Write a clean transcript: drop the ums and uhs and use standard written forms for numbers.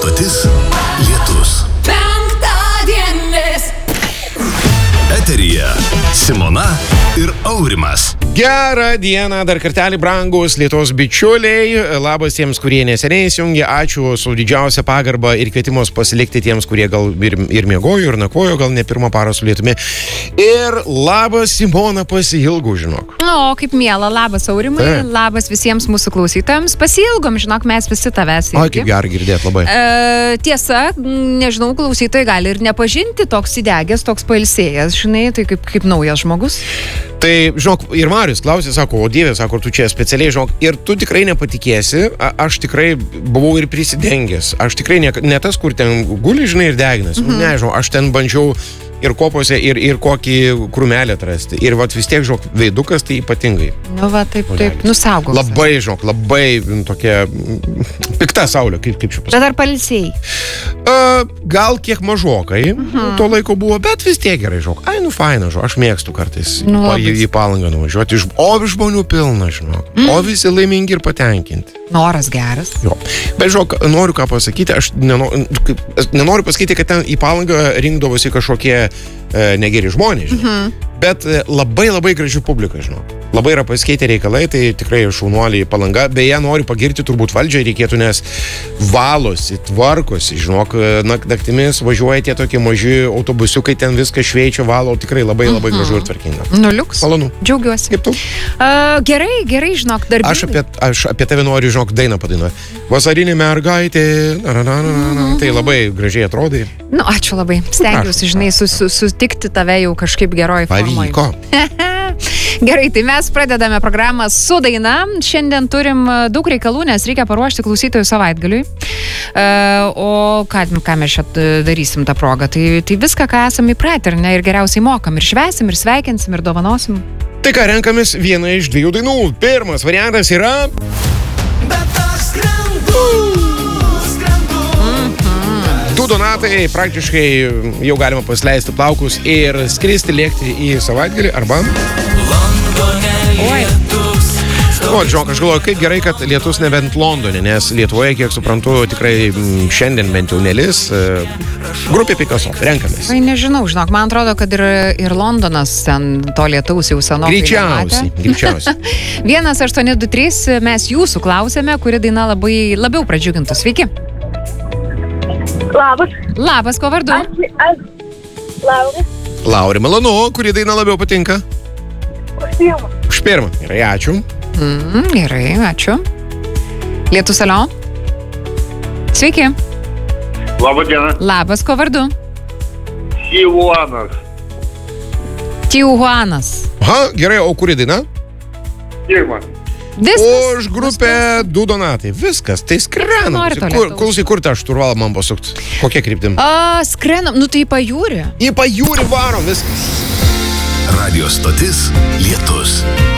stotis Lietus. Penktadienis. Eteryje Simona ir Aurimas. Gerą dieną, dar kartelį brangus Lietuvos bičiuliai. Labas tiems, kurie neseniai įsijungė. Ačiū su didžiausia pagarba ir kvietimus pasilikti tiems, kurie gal ir miegojo, ir nakvojo, gal ne pirmą parą su Lietumi. Ir labas Simona, pasiilgau, žinok. O, kaip miela, labas Aurimai, labas visiems mūsų klausytojams. Pasiilgom, žinok, mes visi tavęs. O, kaip gerai girdėt labai. Tiesa, nežinau, klausytojai gali ir nepažinti, toks įdegęs, toks pailsėjęs, žinai, tai kaip naujas žmogus. Tai, žinok, ir Marius klausė, sako, o Dieve, sako, tu čia specialiai, žinok, ir tu tikrai nepatikėsi, aš tikrai buvau ir prisidengęs, aš tikrai ne tas, kur ten guli, žinai, ir deginas, nežinau, aš ten bandžiau ir kopose, ir kokį krūmelį atrasti. Ir vat vis tiek, žinok, veidukas tai ypatingai. Nu, va, taip, nusaugos. Labai, žinok, labai tokia pikta saulė, kaip čia pasakyti. Bet ar pailsėjai? Gal kiek mažokai to laiko buvo, bet vis tiek gerai, žinok. Ai, nu, faina, žinok, aš mėgstu kartais į Palangą nuvažiuoti. O žmonių pilna, žinok. O visi laimingi ir patenkinti. Noras geras. Jo. Bet, žinok, noriu ką pasakyti, aš nenoriu pasakyti, kad ten į Palangą rinkdavosi kažkokie negeri žmonės, žinok. Bet labai labai graži publika, žinok. Labai yra pasikeitę reikalai, tai tikrai šaunuoliai Palanga. Beje, noriu pagirti turbūt valdžią reikėtų, nes valosi, tvarkosi, žinok, naktimis važiuoja tie tokie maži autobusiukai, ten viską šveičia, valo, tikrai labai labai gražu ir tvarkinga. Nu, liuks. Malonu. Džiaugiuosi. Kaip tu? Gerai, žinok, darbingai. Aš apie tave noriu, žinok, dainą padainuoti. Vasarinė mergaitė, tai labai gražiai atrodai. Nu, ačiū labai. Stengiuosi, žinai, sutikti tave jau kažkaip geroj formoj. Pavyko. Gerai, tai mes pradedame programą su daina. Šiandien turim daug reikalų, nes reikia paruošti klausytojų savaitgaliui. O ką mes čia darysim tą progą? Tai viską, ką esame įpratę, ne, ir geriausiai mokam, ir švesim, ir sveikinsim, ir dovanosim. Tai ką, renkamės vieną iš dviejų dainų. Pirmas variantas yra... Du Donatai, praktiškai jau galima pasileisti plaukus ir skristi, lėkti į savaitgalį arba... O, žinok, aš galvoju, kaip gerai, kad lietus nebent Londone, nes Lietuvoje, kiek suprantu, tikrai šiandien bent jau nelis. Grupė Picasso, renkamės. Ai, nežinau, žinok, man atrodo, kad ir Londonas ten to lietaus jau senokai nematė. Greičiausiai. 1823, mes jūsų klausėme, kuri daina labiau pradžiugintų. Sveiki. Labas. Labas, ko vardu? Laura. Laura, malonu, kuri daina labiau patinka? Už pirmą. Gerai, ačiū. Gerai, ačiū. Lietus alio. Sveiki. Labą dieną. Labas, ko vardu? Tijuanas. Aha, gerai, o kuri daina? Pirmą. Viskas. Už grupę Du Donatai. Viskas, tai skrenam. Klausai, kur tą šturvalą man pasukti? Kokia kryptim? Skrenam, nu tai į pajūrį. Į pajūrį varom, viskas. Radio stotis Lietus.